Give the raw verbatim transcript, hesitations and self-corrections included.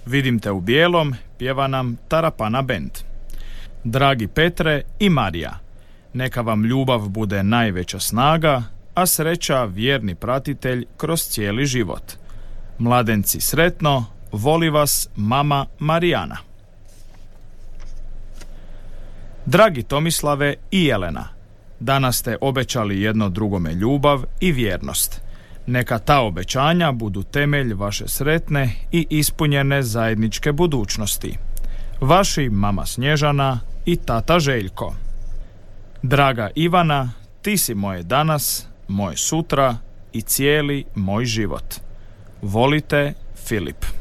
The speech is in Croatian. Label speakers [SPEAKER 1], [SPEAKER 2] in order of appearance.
[SPEAKER 1] Vidim te u bijelom pjeva nam Tarapana Band. Dragi Petre i Marija, neka vam ljubav bude najveća snaga, a sreća vjerni pratitelj kroz cijeli život. Mladenci sretno, voli vas mama Marijana. Dragi Tomislave i Jelena, danas ste obećali jedno drugome ljubav i vjernost. Neka ta obećanja budu temelj vaše sretne i ispunjene zajedničke budućnosti. Vaši mama Snježana i tata Željko. Draga Ivana, ti si moje danas, moje sutra i cijeli moj život. Volite, Filip.